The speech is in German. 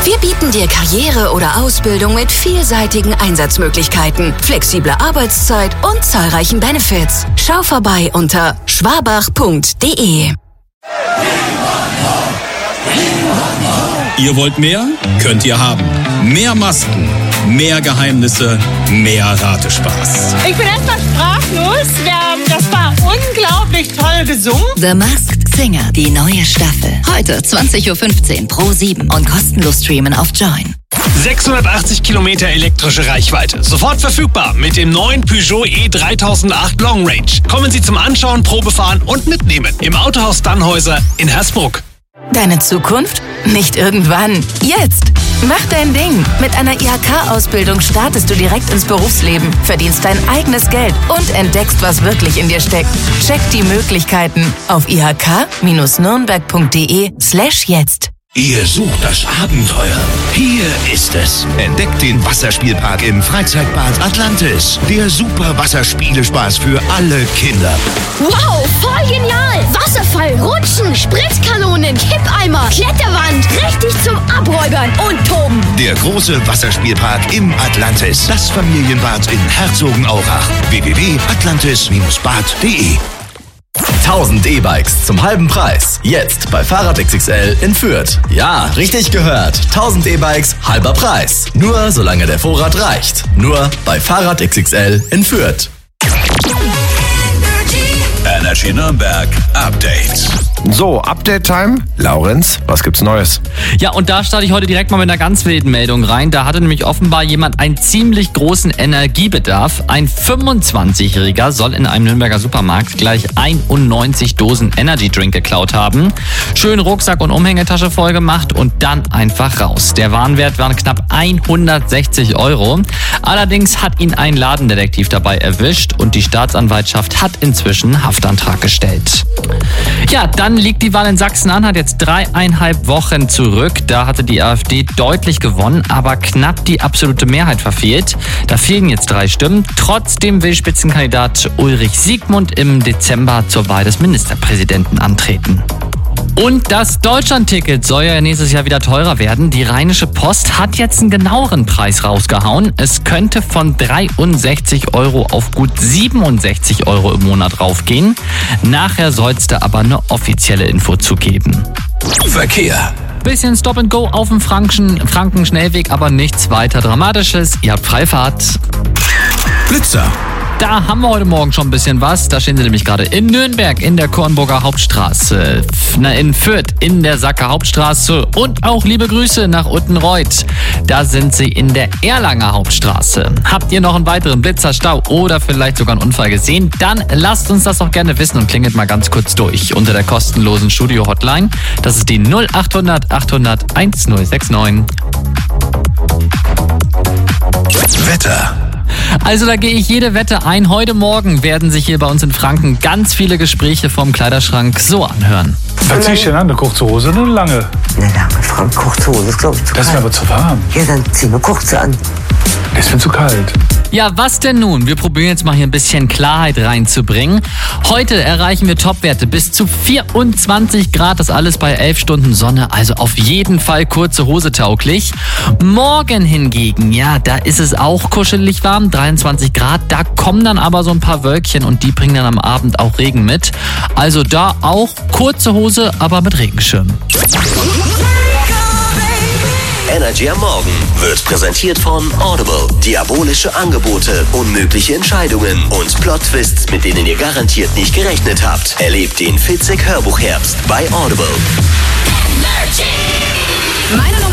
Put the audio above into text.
Wir bieten dir Karriere oder Ausbildung mit vielseitigen Einsatzmöglichkeiten, flexibler Arbeitszeit und zahlreichen Benefits. Schau vorbei unter schwabach.de. Ihr wollt mehr? Könnt ihr haben. Mehr Masken, mehr Geheimnisse, mehr Ratespaß. Ich bin erstmal sprachlos. Das war unglaublich toll gesungen. The Masked Singer, die neue Staffel. Heute 20.15 Uhr Pro7 und kostenlos streamen auf Join. 680 Kilometer elektrische Reichweite. Sofort verfügbar mit dem neuen Peugeot E3008 Long Range. Kommen Sie zum Anschauen, Probefahren und Mitnehmen im Autohaus Dannhäuser in Hersbruck. Deine Zukunft? Nicht irgendwann. Jetzt! Mach dein Ding. Mit einer IHK-Ausbildung startest du direkt ins Berufsleben, verdienst dein eigenes Geld und entdeckst, was wirklich in dir steckt. Check die Möglichkeiten auf ihk-nürnberg.de/jetzt. Ihr sucht das Abenteuer. Hier ist es. Entdeckt den Wasserspielpark im Freizeitbad Atlantis. Der super Wasserspielespaß für alle Kinder. Wow, voll genial! Wasserfall, Rutschen, Spritzkanonen, Kippeimer, Kletterwand, richtig zum Abräubern und Toben. Der große Wasserspielpark im Atlantis. Das Familienbad in Herzogenaurach. www.atlantis-bad.de 1000 E-Bikes zum halben Preis. Jetzt bei Fahrrad XXL in Fürth. Ja, richtig gehört. 1000 E-Bikes, halber Preis. Nur solange der Vorrat reicht. Nur bei Fahrrad XXL in Fürth. Energy Nürnberg Update. So, Update-Time. Laurenz, was gibt's Neues? Ja, und da starte ich heute direkt mal mit einer ganz wilden Meldung rein. Da hatte nämlich offenbar jemand einen ziemlich großen Energiebedarf. Ein 25-Jähriger soll in einem Nürnberger Supermarkt gleich 91 Dosen Energy Drink geklaut haben. Schön Rucksack und Umhängetasche voll gemacht und dann einfach raus. Der Warenwert waren knapp 160 €. Allerdings hat ihn ein Ladendetektiv dabei erwischt und die Staatsanwaltschaft hat inzwischen Haftantrag gestellt. Ja, dann liegt die Wahl in Sachsen-Anhalt jetzt 3,5 Wochen zurück. Da hatte die AfD deutlich gewonnen, aber knapp die absolute Mehrheit verfehlt. Da fehlen jetzt 3 Stimmen. Trotzdem will Spitzenkandidat Ulrich Siegmund im Dezember zur Wahl des Ministerpräsidenten antreten. Und das Deutschlandticket soll ja nächstes Jahr wieder teurer werden. Die Rheinische Post hat jetzt einen genaueren Preis rausgehauen. Es könnte von 63 € auf gut 67 € im Monat raufgehen. Nachher soll es da aber eine offizielle Info zu geben. Verkehr. Bisschen Stop and Go auf dem Franken-Schnellweg, aber nichts weiter Dramatisches. Ihr habt Freifahrt. Blitzer. Da haben wir heute Morgen schon ein bisschen was. Da stehen sie nämlich gerade in Nürnberg in der Kornburger Hauptstraße, in Fürth in der Sacker Hauptstraße und auch liebe Grüße nach Uttenreuth. Da sind sie in der Erlanger Hauptstraße. Habt ihr noch einen weiteren Blitzerstau oder vielleicht sogar einen Unfall gesehen? Dann lasst uns das auch gerne wissen und klingelt mal ganz kurz durch unter der kostenlosen Studio-Hotline. Das ist die 0800 800 1069. Wetter. Also da gehe ich jede Wette ein. Heute Morgen werden sich hier bei uns in Franken ganz viele Gespräche vom Kleiderschrank so anhören. Was zieh ich denn an? Eine kurze Hose oder eine lange? Eine lange, Frau. Kurze Hose ist, glaube ich, zu kalt. Das ist mir aber zu warm. Ja, dann zieh eine kurze an. Das ist mir zu kalt. Ja, was denn nun? Wir probieren jetzt mal hier ein bisschen Klarheit reinzubringen. Heute erreichen wir Topwerte bis zu 24 Grad. Das alles bei 11 Stunden Sonne. Also auf jeden Fall kurze Hose tauglich. Morgen hingegen, ja, da ist es auch kuschelig warm. 23 Grad. Da kommen dann aber so ein paar Wölkchen und die bringen dann am Abend auch Regen mit. Also da auch kurze Hose, aber mit Regenschirm. Energy am Morgen wird präsentiert von Audible. Diabolische Angebote, unmögliche Entscheidungen und Plot-Twists, mit denen ihr garantiert nicht gerechnet habt. Erlebt den Fitzek Hörbuchherbst bei Audible. Meine